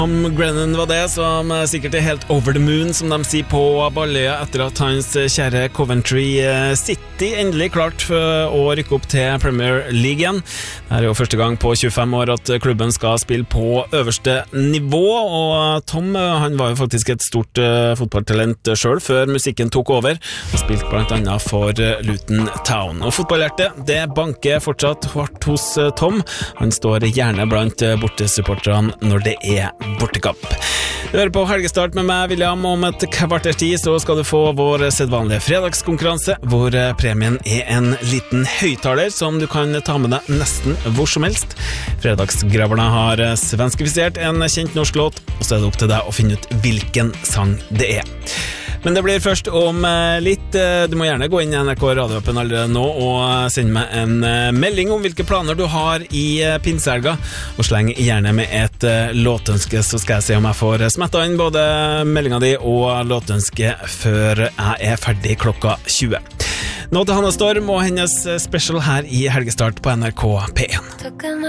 Tom Grennan var det, som sikkert helt over the moon, som de sier på Balløya, etter at hans kjære Coventry City endelig klart å rykke opp til Premier League igjen. Det jo første gang på 25 år at klubben skal spille på øverste nivå, og Tom han var jo faktisk et stort fotballtalent selv før musikken tok over, og spilte blant annet for Luton Town. Og fotballhjertet, det banker fortsatt hardt hos Tom. Han står gjerne blant bortesupporterne når det bortekamp. Du hører på Helgestart med meg, William. Om et kvarters tid så skal du få vår sedvanlige fredagskonkurranse, hvor premien en liten høyttaler som du kan ta med deg nesten hvor som helst. Fredagsgraverne har svenskifisert en kjent norsk låt, og så det opp til deg å finne ut hvilken sang det Men det blir først om litt. Du må gjerne gå inn i NRK radioappen allerede nå og sende meg en melding om hvilke planer du har i pinsehelga, og sleng gjerne med et låtønske, så skal jeg se om jeg får smettet inn både meldingen din og låtønske før jeg ferdig klokka 20. Nå til Hanne Storm og hennes special her i Helgestart på NRK P1.